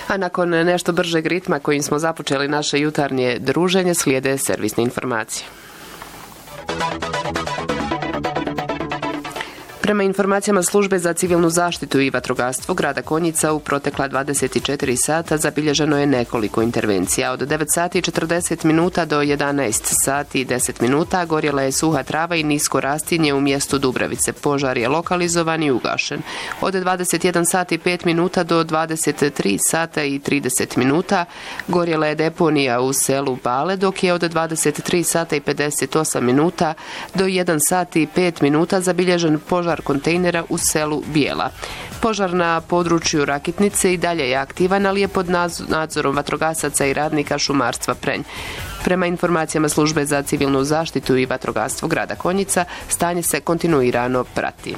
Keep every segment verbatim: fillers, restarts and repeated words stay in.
A nakon nešto bržeg ritma kojim smo započeli naše jutarnje druženje, slijede servisne informacije. Prema informacijama Službe za civilnu zaštitu i vatrogastvo grada Konjica u protekla dvadeset četiri sata zabilježeno je nekoliko intervencija. Od devet sati i četrdeset minuta do jedanaest sati i deset minuta gorjela je suha trava i nisko rastinje u mjestu Dubravice. Požar je lokalizovan i ugašen. Od dvadeset jedan sati i pet minuta do dvadeset tri sata i trideset minuta gorjela je deponija u selu Bale, dok je od dvadeset tri sata i pedeset osam minuta do jedan sat i pet minuta zabilježen požar kontejnera u selu Bijela. Požar na području Rakitnice i dalje je aktivan, ali je pod nadzorom vatrogasaca i radnika šumarstva Prenj. Prema informacijama Službe za civilnu zaštitu i vatrogastvo grada Konjica, stanje se kontinuirano prati.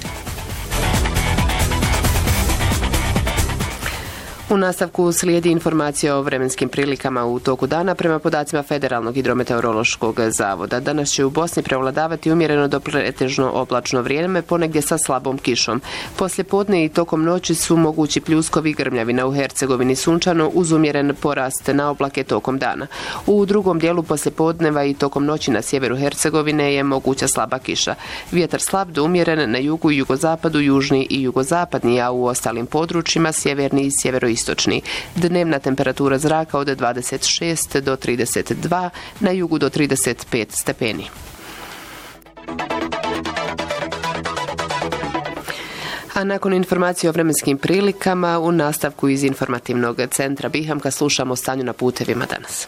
U nastavku slijedi informacija o vremenskim prilikama u toku dana prema podacima Federalnog hidrometeorološkog zavoda. Danas će u Bosni prevladavati umjereno do pretežno oblačno vrijeme, ponegdje sa slabom kišom. Poslijepodne i tokom noći su mogući pljuskovi i grmljavina u Hercegovini, sunčano uz umjeren porast na oblake tokom dana. U drugom dijelu poslijepodneva i tokom noći na sjeveru Hercegovine je moguća slaba kiša. Vjetar slab do umjeren na jugu i jugozapadu, južni i jugozapadni, a u ostalim područjima sjeverni i sjeveroistočni. Istočni. Dnevna temperatura zraka od dvadeset šest do trideset dva, na jugu do trideset pet stepeni. A nakon informacije o vremenskim prilikama, u nastavku iz informativnog centra Bihamka slušamo o stanju na putevima danas.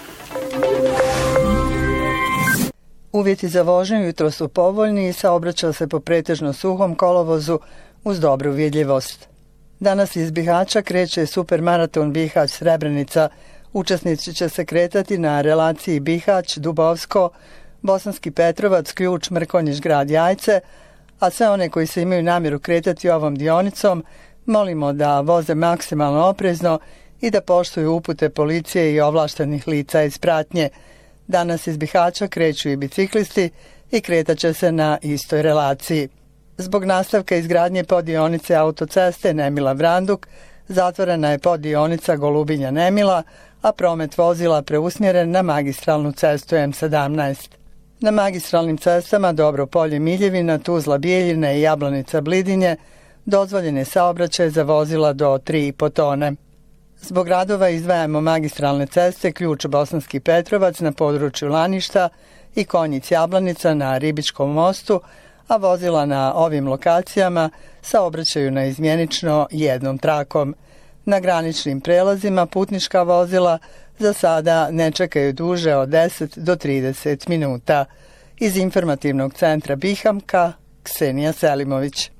Uvjeti za vožnju jutro su povoljni i saobraća se po pretežno suhom kolovozu uz dobru vidljivost. Danas iz Bihaća kreće supermaraton Bihać-Srebrenica. Učesnici će se kretati na relaciji Bihać-Dubovsko, Bosanski Petrovac, Ključ, Mrkonjić, Grad Jajce, a sve one koji se imaju namjeru kretati ovom dionicom molimo da voze maksimalno oprezno i da poštuju upute policije i ovlaštenih lica iz pratnje. Danas iz Bihaća kreću i biciklisti i kretaće se na istoj relaciji. Zbog nastavka izgradnje poddionice autoceste Nemila-Vranduk zatvorena je poddionica Golubinja-Nemila, a promet vozila preusmjeren na magistralnu cestu M sedamnaest. Na magistralnim cestama Dobro Polje-Miljevina, Tuzla-Bijeljina i Jablanica-Blidinje dozvoljen je saobraćaj za vozila do tri i po tone. Zbog radova izdvajamo magistralne ceste Ključ Bosanski Petrovac na području Laništa i Konjic-Jablanica na Ribičkom mostu, a vozila na ovim lokacijama saobraćaju na izmjenično jednom trakom. Na graničnim prelazima putnička vozila za sada ne čekaju duže od deset do trideset minuta. Iz informativnog centra Bihamka, Ksenija Selimović.